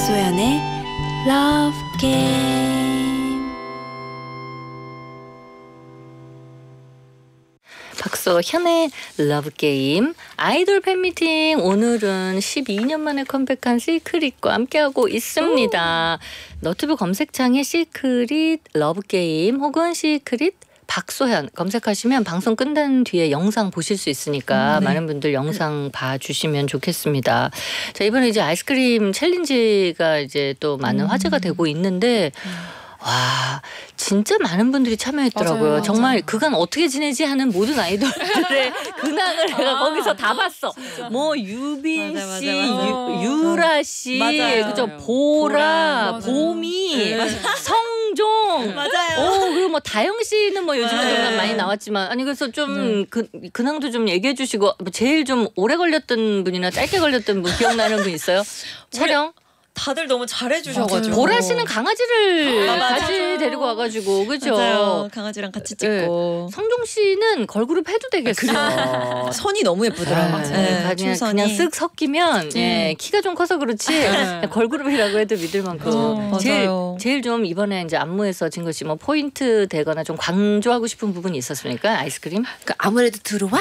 박소연의 Love Game. 박소현의 러브게임 아이돌 팬미팅. 오늘은 12년 만에 컴백한 시크릿과 함께하고 있습니다. 너튜브 검색창에 시크릿 러브게임 혹은 시크릿 박소현 검색하시면 방송 끝난 뒤에 영상 보실 수 있으니까 많은 분들 영상 봐주시면 좋겠습니다. 자, 이번에 이제 아이스크림 챌린지가 이제 또 많은 화제가 되고 있는데 와, 진짜 많은 분들이 참여했더라고요. 맞아요. 정말 그간 어떻게 지내지 하는 모든 아이돌들의 근황을 내가 거기서 다 봤어. 뭐 유빈 맞아, 씨, 맞아. 유라 씨, 맞아요. 그죠? 보라, 맞아요. 보미, 성종. 맞아요. 그리고 뭐 다영 씨는 뭐 요즘에 네. 좀 많이 나왔지만 아니 그래서 좀 근황도 좀 얘기해 주시고 뭐 제일 좀 오래 걸렸던 분이나 짧게 걸렸던 분 기억나는 분 있어요? 촬영? 다들 너무 잘해주셔가지고. 보라 씨는 강아지를 맞아요. 같이 데리고 와가지고 그죠? 맞아요. 강아지랑 같이 찍고. 성종 씨는 걸그룹 해도 되겠어요. 선이 너무 예쁘더라고요. 그냥 쓱 섞이면 키가 좀 커서 그렇지 걸그룹이라고 해도 믿을 만큼 제일 좀 이번에 이제 안무에서 진거 씨 뭐 포인트 되거나 좀 강조하고 싶은 부분이 있었습니까? 아이스크림? 그러니까 아무래도 들어와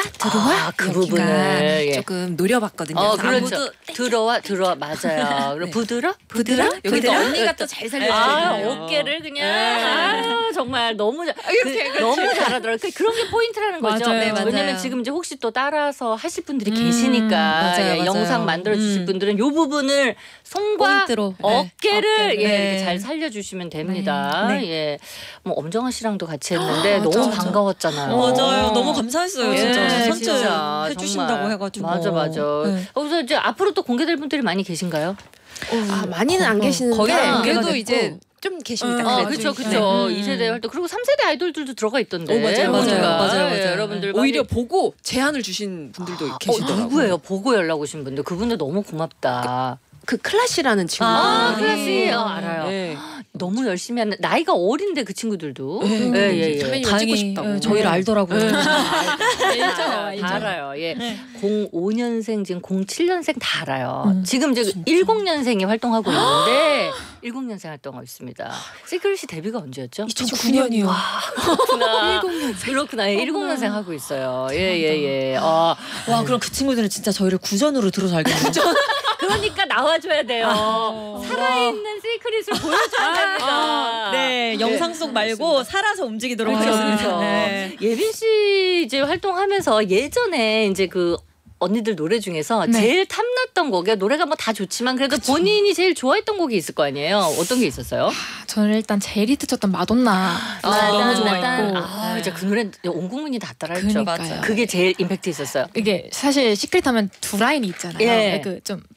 그 부분을 조금 노려봤거든요. 그렇죠. 들어와 맞아요. 그리고 부드러? 여기 또 부드러? 언니가 또 잘 살려주거든요. 어깨를 그냥 정말 너무 너무 잘하더라고요. 그런 게 포인트라는 거죠. 맞아요. 네, 맞아요. 왜냐면 지금 이제 혹시 또 따라서 하실 분들이 계시니까 맞아요. 영상 만들어 주실 분들은 이 부분을 손과 포인트로. 어깨를 네. 이렇게 잘 살려주시면 됩니다. 네. 예, 뭐 엄정화 씨랑도 같이 했는데 너무 반가웠잖아요. 맞아요. 너무 감사했어요. 진짜. 선뜻 진짜, 해주신다고 정말. 해가지고. 맞아. 그래서 이제 앞으로 또 공개될 분들이 많이 계신가요? 많이는 안 계시는데 거의 다 그래도 공개가 이제 좀 계십니다. 그렇죠. 네. 2세대 활동 그리고 3세대 아이돌들도 들어가 있던데. 맞아요. 예, 여러분들 오히려 보고 제안을 주신 분들도 계시더라고요. 누구예요? 보고 연락 오신 분들. 그분들 너무 고맙다. 그 클라시라는 친구. 클라시 알아요. 네. 너무 열심히 하는 나이가 어린데 그 친구들도. 선배님을 찍고 다행히 싶다고. 저희를 알더라고요. 다 알아요. 예. 05년생 지금 07년생 다 알아요. 지금 이제 10년생이 활동하고 있는데 10년생 활동하고 있습니다. 시크릿이 데뷔가 언제였죠? 2009년이요. 그렇구나. 10년생. 10년생 하고 있어요. 예. 와, 그럼 그 친구들은 진짜 저희를 구전으로 들어서 알겠네요. 그러니까 나와줘야 돼요. 살아있는 시크릿을 보여줘야 됩니다. 네, 영상 속 말고 살아서 움직이도록 그렇죠. 하겠습니다. 네. 예빈 씨 이제 활동하면서 예전에 이제 그 언니들 노래 중에서 제일 탐났던 곡이 노래가 뭐 다 좋지만 그래도 본인이 제일 좋아했던 곡이 있을 거 아니에요. 어떤 게 있었어요? 저는 일단 제일 히트쳤던 마돈나 너무 좋아했고 이제 그 노래 온 국민이 다 따라했죠. 그러니까요. 그게 제일 임팩트 있었어요. 이게 사실 시크릿하면 두 라인이 있잖아요. 예. 그 좀